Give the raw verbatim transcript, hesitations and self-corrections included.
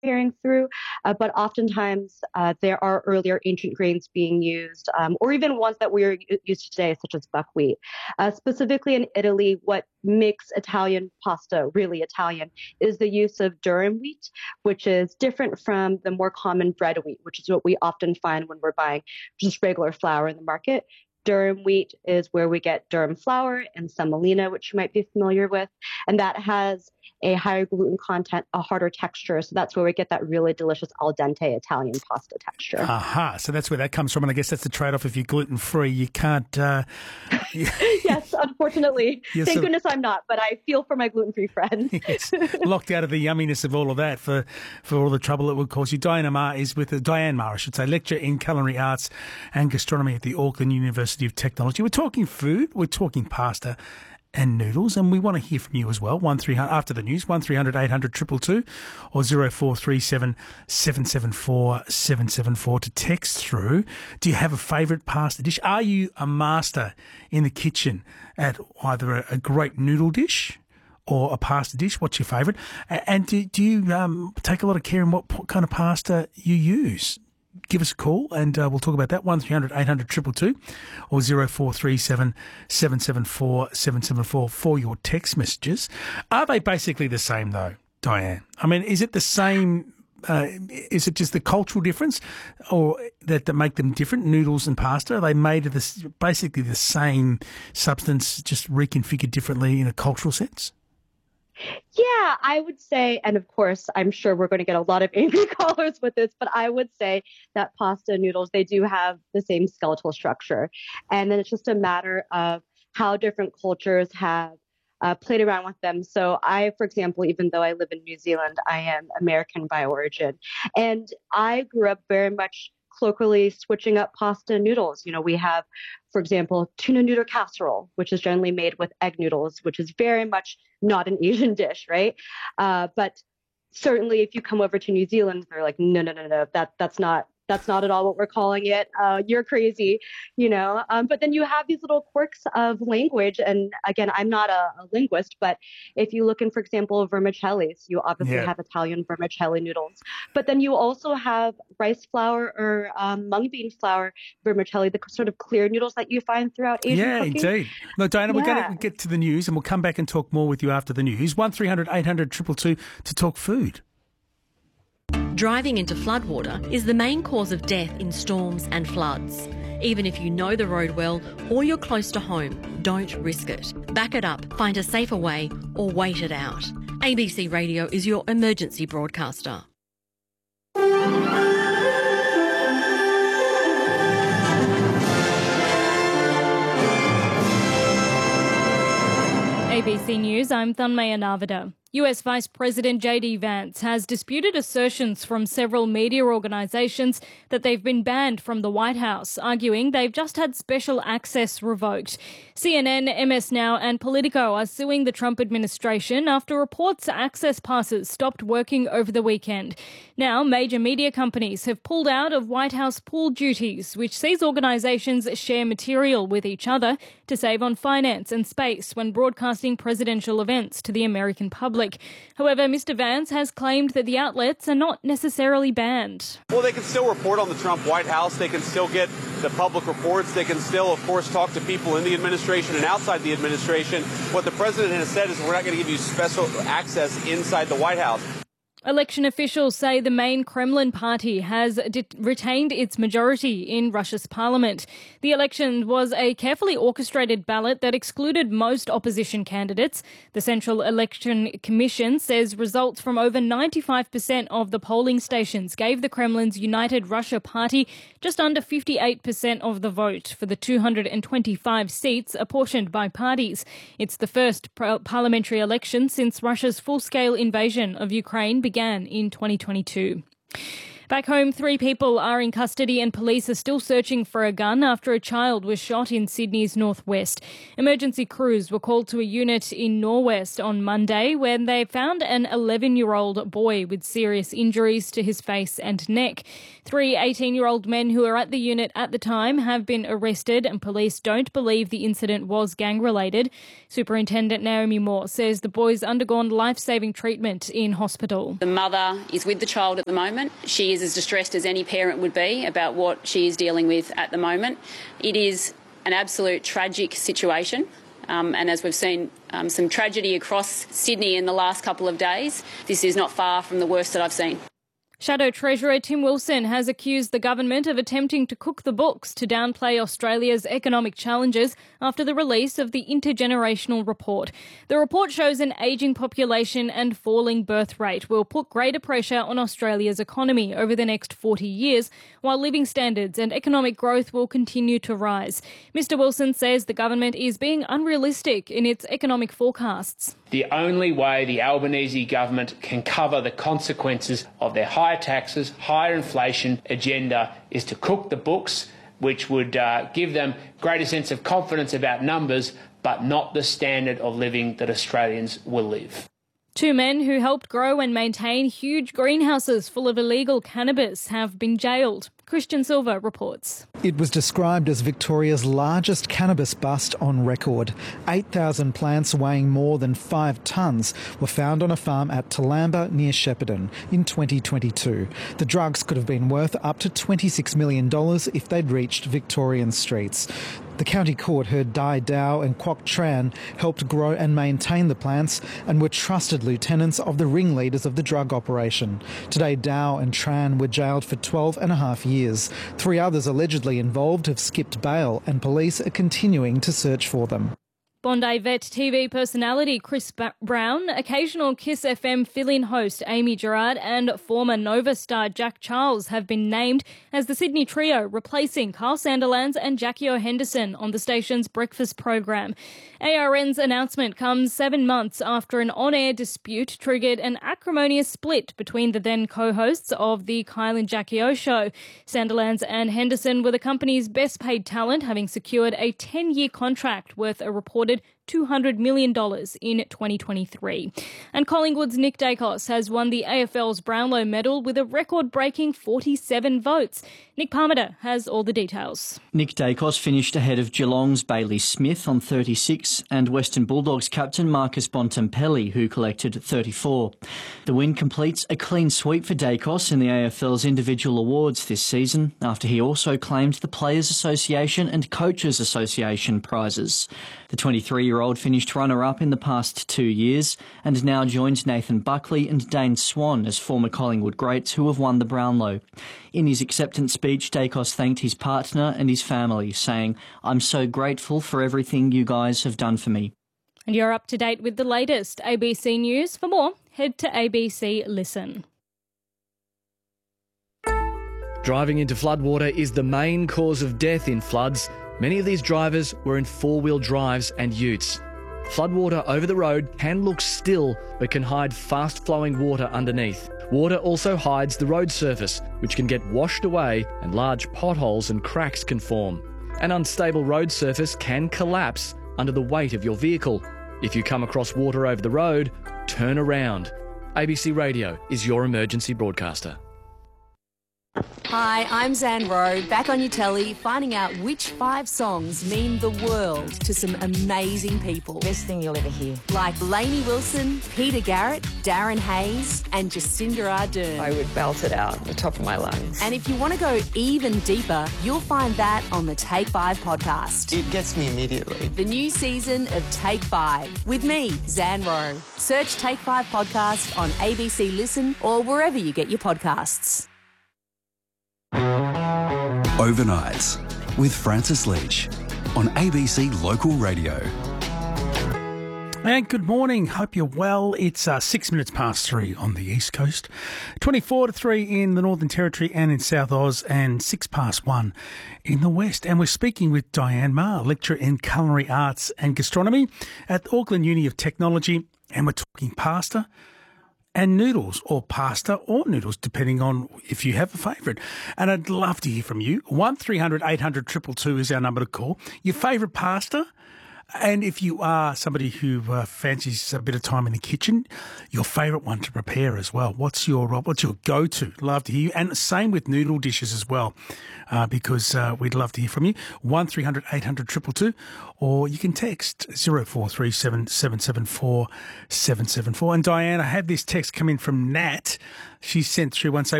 carrying through, uh, but oftentimes uh, there are earlier ancient grains being used, um, or even ones that we're used to today, such as buckwheat. Uh, specifically in Italy, what makes Italian pasta really Italian is the use of durum wheat, which is different from the more common bread wheat, which is what we often find when we're buying just regular flour in the market. Durum wheat is where we get durum flour and semolina, which you might be familiar with, and that has a higher gluten content, a harder texture. So that's where we get that really delicious al dente Italian pasta texture. Aha, so that's where that comes from, and I guess that's the trade-off. If you're gluten-free, you can't... Uh, yes, unfortunately. Thank sort of, goodness I'm not, but I feel for my gluten-free friends. Yes, locked out of the yumminess of all of that for, for all the trouble it would cause you. Diana Maher is with, uh, Diane Maher, I should say, lecturer in culinary arts and gastronomy at the Auckland University of Technology. We're talking food, we're talking pasta and noodles, and we want to hear from you as well. One three hundred after the news, one three hundred eight hundred two two two or zero four three seven seven seven four seven seven four to text through. Do you have a favourite pasta dish? Are you a master in the kitchen at either a, a great noodle dish or a pasta dish? What's your favourite? And do, do you um, take a lot of care in what kind of pasta you use? Give us a call and uh, we'll talk about that. one three hundred eight hundred two two two or zero four three seven seven seven four seven seven four for your text messages. Are they basically the same though, Diane? I mean, is it the same? Uh, is it just the cultural difference or that, that make them different? Noodles and pasta, are they made of this, basically the same substance, just reconfigured differently in a cultural sense? Yeah, I would say, and of course, I'm sure we're going to get a lot of angry callers with this, but I would say that pasta and noodles, they do have the same skeletal structure. And then it's just a matter of how different cultures have uh, played around with them. So I, for example, even though I live in New Zealand, I am American by origin. And I grew up very much colloquially switching up pasta and noodles. You know, we have, for example, tuna noodle casserole, which is generally made with egg noodles, which is very much not an Asian dish, right? Uh, but certainly if you come over to New Zealand, they're like, no, no, no, no, that that's not that's not at all what we're calling it. Uh, you're crazy, you know. Um, but then you have these little quirks of language. And again, I'm not a, a linguist, but if you look in, for example, vermicelli, so you obviously yeah. have Italian vermicelli noodles. But then you also have rice flour or um, mung bean flour vermicelli, the sort of clear noodles that you find throughout Asian yeah, cooking. Yeah, indeed. No, Diana, yeah. we're going to get to the news and we'll come back and talk more with you after the news. one three hundred eight hundred two two two to talk food. Driving into floodwater is the main cause of death in storms and floods. Even if you know the road well or you're close to home, don't risk it. Back it up, find a safer way or wait it out. A B C Radio is your emergency broadcaster. A B C News, I'm Thanmaya Navada. U S Vice President J D Vance has disputed assertions from several media organisations that they've been banned from the White House, arguing they've just had special access revoked. C N N, M S Now and Politico are suing the Trump administration after reports access passes stopped working over the weekend. Now, major media companies have pulled out of White House pool duties, which sees organisations share material with each other to save on finance and space when broadcasting presidential events to the American public. However, Mister Vance has claimed that the outlets are not necessarily banned. Well, they can still report on the Trump White House. They can still get the public reports. They can still, of course, talk to people in the administration and outside the administration. What the president has said is we're not going to give you special access inside the White House. Election officials say the main Kremlin party has de- retained its majority in Russia's parliament. The election was a carefully orchestrated ballot that excluded most opposition candidates. The Central Election Commission says results from over ninety-five percent of the polling stations gave the Kremlin's United Russia Party just under fifty-eight percent of the vote for the two hundred twenty-five seats apportioned by parties. It's the first par- parliamentary election since Russia's full-scale invasion of Ukraine began in twenty twenty-two. Back home, three people are in custody and police are still searching for a gun after a child was shot in Sydney's northwest. Emergency crews were called to a unit in Norwest on Monday when they found an eleven-year-old boy with serious injuries to his face and neck. Three eighteen-year-old men who were at the unit at the time have been arrested and police don't believe the incident was gang-related. Superintendent Naomi Moore says the boy's undergone life-saving treatment in hospital. The mother is with the child at the moment. She is as distressed as any parent would be about what she is dealing with at the moment. It is an absolute tragic situation. Um, and as we've seen um, some tragedy across Sydney in the last couple of days, this is not far from the worst that I've seen. Shadow Treasurer Tim Wilson has accused the government of attempting to cook the books to downplay Australia's economic challenges after the release of the Intergenerational Report. The report shows an ageing population and falling birth rate will put greater pressure on Australia's economy over the next forty years, while living standards and economic growth will continue to rise. Mister Wilson says the government is being unrealistic in its economic forecasts. The only way the Albanese government can cover the consequences of their higher taxes, higher inflation agenda is to cook the books, which would uh, give them greater sense of confidence about numbers, but not the standard of living that Australians will live. Two men who helped grow and maintain huge greenhouses full of illegal cannabis have been jailed. Christian Silva reports. It was described as Victoria's largest cannabis bust on record. eight thousand plants weighing more than five tonnes were found on a farm at Toolamba near Shepparton in twenty twenty-two. The drugs could have been worth up to twenty-six million dollars if they'd reached Victorian streets. The county court heard Dai Dow and Kwok Tran helped grow and maintain the plants and were trusted lieutenants of the ringleaders of the drug operation. Today, Dow and Tran were jailed for twelve and a half years. Three others allegedly involved have skipped bail and police are continuing to search for them. Bondi Vet T V personality Chris ba- Brown, occasional Kiss F M fill-in host Amy Gerard and former Nova star Jack Charles have been named as the Sydney trio, replacing Carl Sandilands and Jackie O. Henderson on the station's breakfast program. A R N's announcement comes seven months after an on-air dispute triggered an acrimonious split between the then co-hosts of the Kyle and Jackie O show. Sandilands and Henderson were the company's best-paid talent, having secured a ten-year contract worth a reported two hundred million dollars in twenty twenty-three. And Collingwood's Nick Dacos has won the A F L's Brownlow medal with a record-breaking forty-seven votes. Nick Parmiter has all the details. Nick Dacos finished ahead of Geelong's Bailey Smith on thirty-six and Western Bulldogs captain Marcus Bontempelli, who collected thirty-four. The win completes a clean sweep for Dacos in the A F L's individual awards this season, after he also claimed the Players Association and Coaches Association prizes. The twenty-three-year-old finished runner-up in the past two years and now joins Nathan Buckley and Dane Swan as former Collingwood greats who have won the Brownlow. In his acceptance speech, Dacos thanked his partner and his family, saying, "I'm so grateful for everything you guys have done for me." And you're up to date with the latest A B C News. For more, head to A B C Listen. Driving into floodwater is the main cause of death in floods. Many of these drivers were in four-wheel drives and utes. Floodwater over the road can look still, but can hide fast-flowing water underneath. Water also hides the road surface, which can get washed away and large potholes and cracks can form. An unstable road surface can collapse under the weight of your vehicle. If you come across water over the road, turn around. A B C Radio is your emergency broadcaster. Hi, I'm Zan Rowe, back on your telly, finding out which five songs mean the world to some amazing people. Best thing you'll ever hear. Like Lainey Wilson, Peter Garrett, Darren Hayes and Jacinda Ardern. I would belt it out at the top of my lungs. And if you want to go even deeper, you'll find that on the Take Five podcast. It gets me immediately. The new season of Take Five with me, Zan Rowe. Search Take Five podcast on A B C Listen or wherever you get your podcasts. Overnights with Francis Leach on A B C Local Radio. And good morning. Hope you're well. It's uh, six minutes past three on the East Coast, twenty-four to three in the Northern Territory and in South Oz, and six past one in the West. And we're speaking with Diane Ma, lecturer in culinary arts and gastronomy at the Auckland Uni of Technology, and we're talking pasta. and noodles, or pasta or noodles, depending on if you have a favourite. And I'd love to hear from you. one three hundred eight hundred two two two is our number to call. Your favourite pasta? And if you are somebody who uh, fancies a bit of time in the kitchen, your favourite one to prepare as well. What's your what's your go-to? Love to hear you. And same with noodle dishes as well, uh, because uh, we'd love to hear from you. one three hundred eight hundred two two two, or you can text zero four three seven seven seven four seven seven four. And Diane, I had this text come in from Nat. She sent through one say,